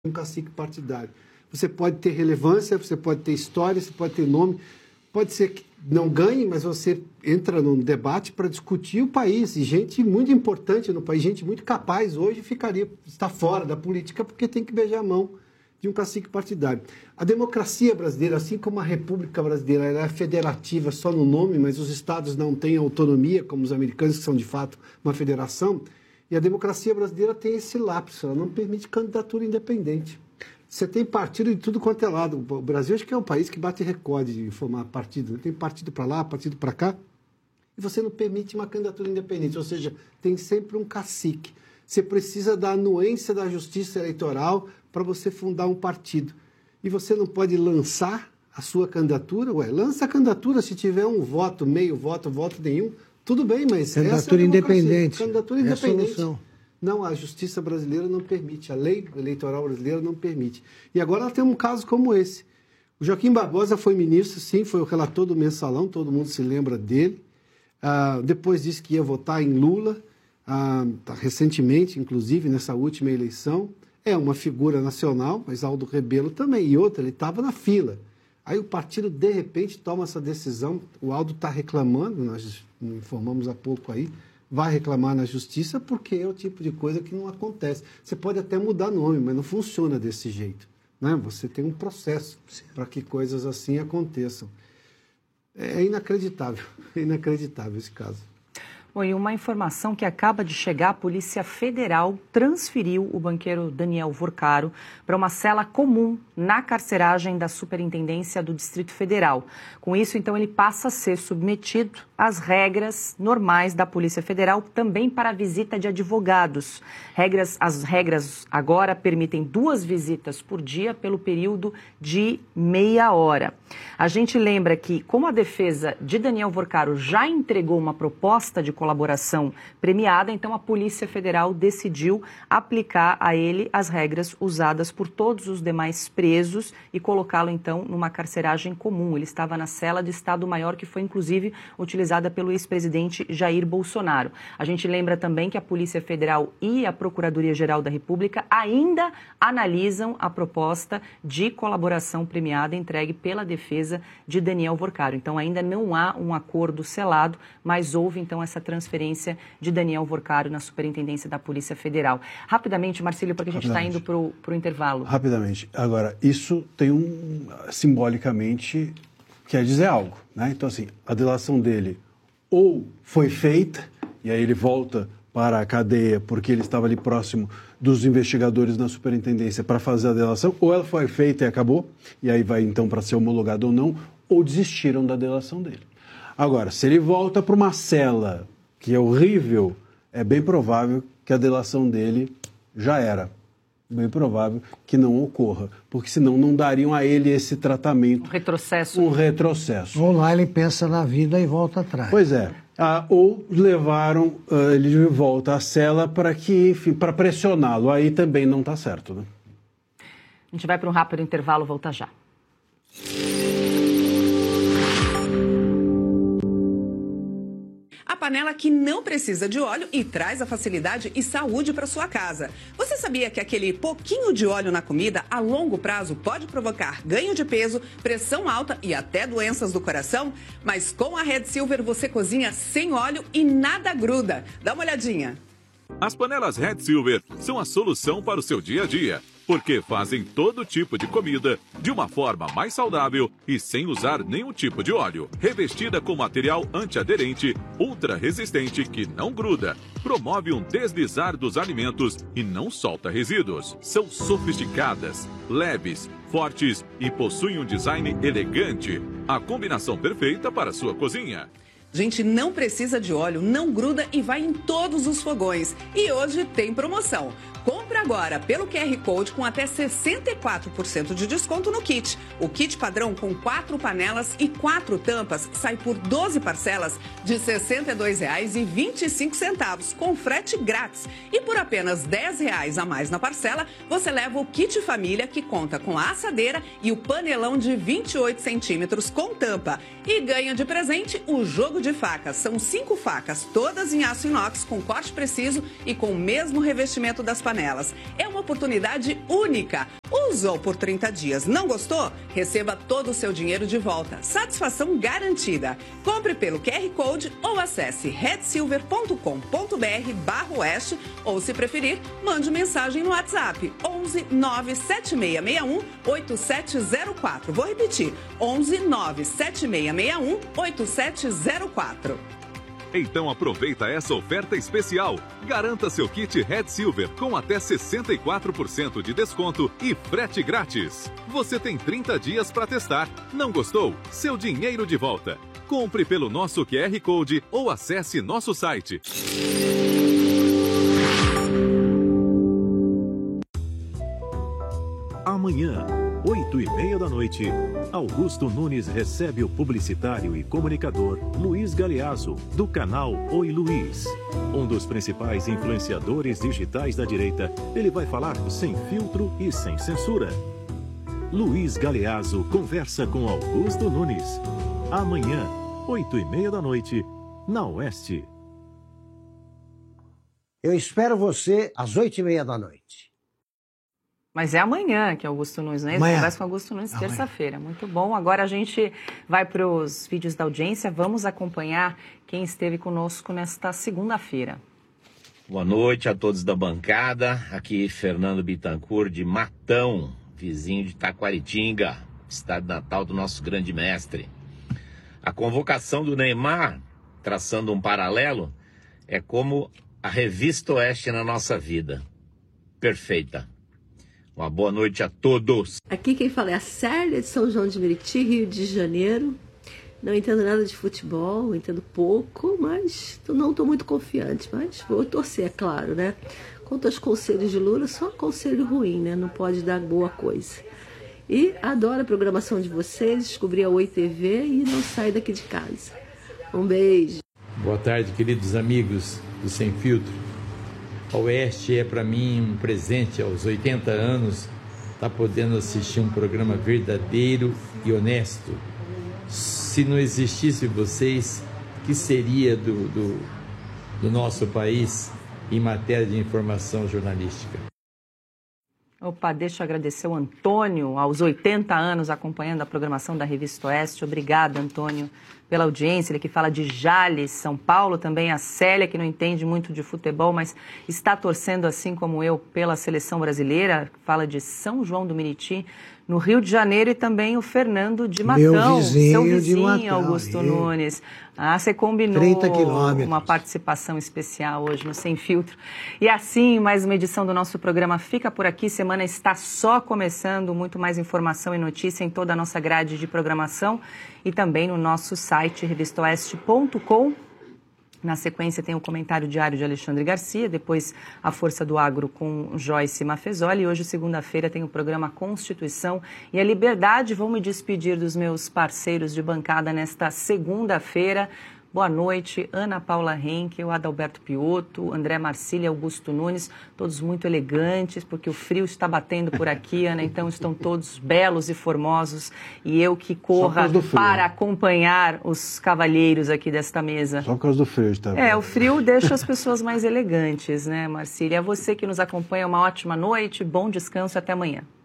um cacique partidário. Você pode ter relevância, você pode ter história, você pode ter nome, pode ser que não ganhe, mas você entra num debate para discutir o país, e gente muito importante no país, gente muito capaz hoje está fora da política porque tem que beijar a mão de um cacique partidário. A democracia brasileira, assim como a República Brasileira, ela é federativa só no nome, mas os estados não têm autonomia, como os americanos, que são de fato uma federação, e a democracia brasileira tem esse lapso, ela não permite candidatura independente. Você tem partido de tudo quanto é lado. O Brasil acho que é um país que bate recorde de formar partido. Tem partido para lá, partido para cá, e você não permite uma candidatura independente, ou seja, tem sempre um cacique. Você precisa da anuência da justiça eleitoral para você fundar um partido. E você não pode lançar a sua candidatura. Lança a candidatura se tiver um voto, meio voto, voto nenhum. Tudo bem, mas candidatura independente. Candidatura independente. É a solução. Não, a justiça brasileira não permite, a lei eleitoral brasileira não permite. E agora ela tem um caso como esse. O Joaquim Barbosa foi ministro, sim, foi o relator do Mensalão, todo mundo se lembra dele. Depois disse que ia votar em Lula, recentemente, inclusive, nessa última eleição. É uma figura nacional, mas Aldo Rebelo também. E outra, ele estava na fila. Aí o partido, de repente, toma essa decisão. O Aldo está reclamando, nós informamos há pouco aí, vai reclamar na justiça porque é o tipo de coisa que não acontece. Você pode até mudar nome, mas não funciona desse jeito, né? Você tem um processo para que coisas assim aconteçam. É inacreditável esse caso. Bom, e uma informação que acaba de chegar, a Polícia Federal transferiu o banqueiro Daniel Vorcaro para uma cela comum na carceragem da Superintendência do Distrito Federal. Com isso, então, ele passa a ser submetido às regras normais da Polícia Federal, também para a visita de advogados. As regras agora permitem 2 visitas por dia pelo período de meia hora. A gente lembra que, como a defesa de Daniel Vorcaro já entregou uma proposta de colaboração premiada, então a Polícia Federal decidiu aplicar a ele as regras usadas por todos os demais presos e colocá-lo, então, numa carceragem comum. Ele estava na cela de Estado-Maior, que foi, inclusive, utilizada pelo ex-presidente Jair Bolsonaro. A gente lembra também que a Polícia Federal e a Procuradoria-Geral da República ainda analisam a proposta de colaboração premiada entregue pela defesa de Daniel Vorcaro. Então, ainda não há um acordo selado, mas houve, então, essa transferência de Daniel Vorcaro na Superintendência da Polícia Federal. Rapidamente, Marcílio, porque a gente está indo para o intervalo. Rapidamente. Agora, isso tem simbolicamente, quer dizer algo, né? Então, assim, a delação dele ou foi feita, e aí ele volta para a cadeia porque ele estava ali próximo dos investigadores na superintendência para fazer a delação, ou ela foi feita e acabou, e aí vai então para ser homologado ou não, ou desistiram da delação dele. Agora, se ele volta para uma cela que é horrível, é bem provável que a delação dele já era. Bem provável que não ocorra, porque senão não dariam a ele esse tratamento. Um retrocesso. Ou lá ele pensa na vida e volta atrás. Pois é. Ou levaram ele de volta à cela para pressioná-lo. Aí também não está certo, né? A gente vai para um rápido intervalo, volta já. A panela que não precisa de óleo e traz a facilidade e saúde para sua casa. Você sabia que aquele pouquinho de óleo na comida, a longo prazo, pode provocar ganho de peso, pressão alta e até doenças do coração? Mas com a Red Silver você cozinha sem óleo e nada gruda. Dá uma olhadinha. As panelas Red Silver são a solução para o seu dia a dia, porque fazem todo tipo de comida de uma forma mais saudável e sem usar nenhum tipo de óleo. Revestida com material antiaderente, ultra resistente que não gruda, promove um deslizar dos alimentos e não solta resíduos. São sofisticadas, leves, fortes e possuem um design elegante. A combinação perfeita para a sua cozinha. Gente, não precisa de óleo, não gruda e vai em todos os fogões. E hoje tem promoção. Compre agora pelo QR Code com até 64% de desconto no kit. O kit padrão com 4 panelas e 4 tampas sai por 12 parcelas de R$ 62,25 com frete grátis. E por apenas R$ 10 a mais na parcela, você leva o kit família que conta com a assadeira e o panelão de 28 centímetros com tampa. E ganha de presente o jogo jogo de facas. São 5 facas, todas em aço inox, com corte preciso e com o mesmo revestimento das panelas. É uma oportunidade única. Usou por 30 dias, não gostou? Receba todo o seu dinheiro de volta. Satisfação garantida. Compre pelo QR Code ou acesse redsilver.com.br/oeste ou, se preferir, mande mensagem no WhatsApp 11 97661 8704. Vou repetir, 11 97661 8704. Então aproveita essa oferta especial. Garanta seu kit Red Silver com até 64% de desconto e frete grátis. Você tem 30 dias para testar. Não gostou? Seu dinheiro de volta. Compre pelo nosso QR Code ou acesse nosso site. Amanhã, 8h30 da noite, Augusto Nunes recebe o publicitário e comunicador Luiz Galeazzo, do canal Oi Luiz. Um dos principais influenciadores digitais da direita, ele vai falar sem filtro e sem censura. Luiz Galeazzo conversa com Augusto Nunes. Amanhã, 8h30 da noite, na Oeste. Eu espero você às 8h30 da noite. Mas é amanhã que Augusto Nunes, né? Amanhã. Conversa com Augusto Nunes terça-feira. Muito bom. Agora a gente vai para os vídeos da audiência. Vamos acompanhar quem esteve conosco nesta segunda-feira. Boa noite a todos da bancada. Aqui Fernando Bittencourt de Matão, vizinho de Taquaritinga, estado natal do nosso grande mestre. A convocação do Neymar, traçando um paralelo, é como a Revista Oeste na nossa vida. Perfeita. Uma boa noite a todos. Aqui quem fala é a Célia de São João de Meriti, Rio de Janeiro. Não entendo nada de futebol, entendo pouco, mas não estou muito confiante. Mas vou torcer, é claro, né? Quanto aos conselhos de Lula, só conselho ruim, né? Não pode dar boa coisa. E adoro a programação de vocês, descobri a Oi TV e não saio daqui de casa. Um beijo. Boa tarde, queridos amigos do Sem Filtro. A Oeste é para mim um presente aos 80 anos, tá podendo assistir um programa verdadeiro e honesto. Se não existisse vocês, o que seria do nosso país em matéria de informação jornalística? Opa, deixa eu agradecer o Antônio, aos 80 anos, acompanhando a programação da Revista Oeste. Obrigada, Antônio, pela audiência. Ele que fala de Jales, São Paulo. Também a Célia, que não entende muito de futebol, mas está torcendo, assim como eu, pela seleção brasileira. Fala de São João do Meriti, no Rio de Janeiro. E também o Fernando de Matão, meu vizinho, seu vizinho, de Matão, Augusto Nunes. Ah, você combinou 30 quilômetros. Uma participação especial hoje no Sem Filtro. E assim, mais uma edição do nosso programa fica por aqui. Semana está só começando, muito mais informação e notícia em toda a nossa grade de programação e também no nosso site revistaoeste.com. Na sequência tem o comentário diário de Alexandre Garcia, depois a Força do Agro com Joyce Mafezoli. E hoje, segunda-feira, tem o programa Constituição e a Liberdade. Vou me despedir dos meus parceiros de bancada nesta segunda-feira. Boa noite, Ana Paula Henkel, Adalberto Piotto, André Marcília, Augusto Nunes, todos muito elegantes, porque o frio está batendo por aqui, Ana, então estão todos belos e formosos, e eu que corra para acompanhar os cavalheiros aqui desta mesa. Só por causa do frio, tá? O frio deixa as pessoas mais elegantes, né, Marcília? A você que nos acompanha, uma ótima noite, bom descanso e até amanhã.